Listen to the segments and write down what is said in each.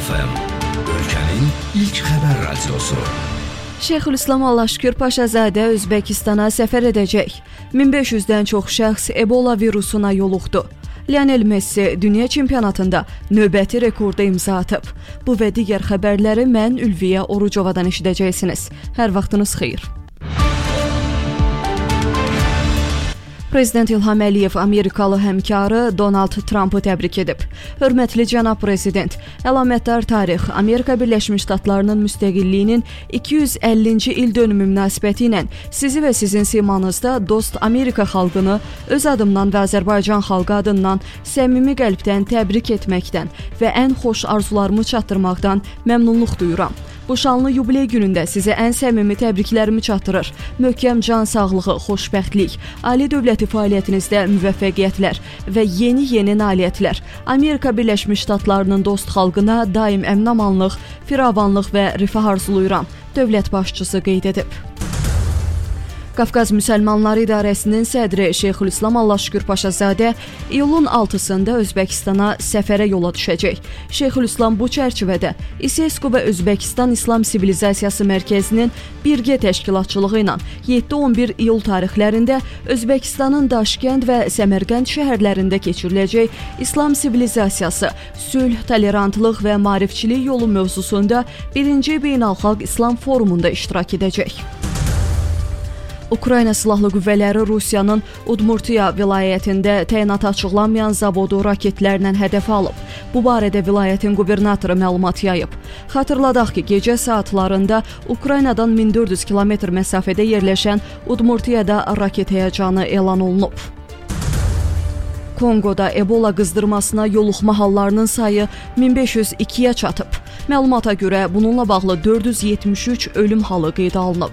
Real FM, ölkənin ilk xəbər radiosu. Şeyxülislam Allahşükür Paşazadə Özbəkistana səfər edəcək. 1500-dən çox şəxs Ebola virusuna yoluxdu. Lionel Messi dünya çempionatında növbəti rekorda imza atıb. Bu və digər xəbərləri mən Ülviyə Orucovadan eşidəcəksiniz. Hər vaxtınız xeyir. Prezident İlham Əliyev Amerikalı həmkarı Donald Trumpı təbrik edib. Hörmətli cənab prezident, əlamətdar tarix Amerika Birləşmiş Ştatlarının müstəqilliyinin 250-ci il dönümü münasibəti ilə sizi və sizin simanızda dost Amerika xalqını öz adımdan və Azərbaycan xalqı adından səmimi qəlbdən təbrik etməkdən və ən xoş arzularımı çatdırmaqdan məmnunluq duyuram. Bu şanlı yubiley günündə sizə ən səmimi təbriklərimi çatdırır. Möhkəm can sağlığı, xoşbəxtlik, ali dövləti fəaliyyətinizdə müvəffəqiyyətlər və yeni nailiyyətlər. Amerika Birləşmiş Ştatlarının dost xalqına daim əmin-amanlıq, firavanlıq və rifah arzuluyuram, dövlət başçısı qeyd edib. Qafqaz Müsəlmanları İdarəsinin sədri Şeyxülislam Allahşükür Paşazadə iyulun 6-sında Özbəkistana səfərə yola düşəcək. Şeyxülislam bu çərçivədə İSESCO və Özbəkistan İslam Sivilizasiyası Mərkəzinin birgə təşkilatçılığı ilə 7-11 iyul tarixlərində Özbəkistanın Daşkənd və Səmərqənd şəhərlərində keçiriləcək İslam Sivilizasiyası, sülh, tolerantlıq və maarifçilik yolu mövzusunda 1-ci Beynəlxalq İslam Forumunda iştirak edəcək. Ukrayna Silahlı Qüvvələri Rusiyanın Udmurtiya vilayətində təyinatı açıqlanmayan zavodu raketlərlə hədəfə alıb. Bu barədə vilayətin qubernatoru məlumat yayıb. Xatırladaq ki, gecə saatlarında Ukraynadan 1400 kilometr məsafədə yerləşən Udmurtiyada raket həyəcanı elan olunub. Kongoda Ebola qızdırmasına yoluxma hallarının sayı 1502-yə çatıb. Məlumata görə bununla bağlı 473 ölüm halı qeydə alınıb.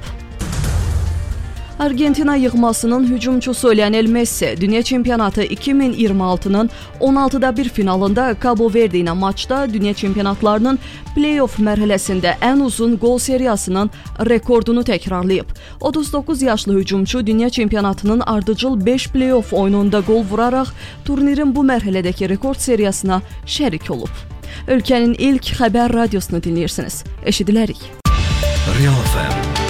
Argentina yığmasının hücumçusu Lionel Messi dünya çempionatı 2026-nın 16-da 1 finalında Cabo Verde ilə maçda dünya çempionatlarının play-off mərhələsində ən uzun gol seriyasının rekordunu təkrarlayıb. 39 yaşlı hücumçu dünya çempionatının ardıcıl 5 play-off oyununda gol vuraraq turnirin bu mərhələdəki rekord seriyasına şərik olub. Ölkənin ilk xəbər radiosunu dinləyirsiniz. Eşidilərik. Real FM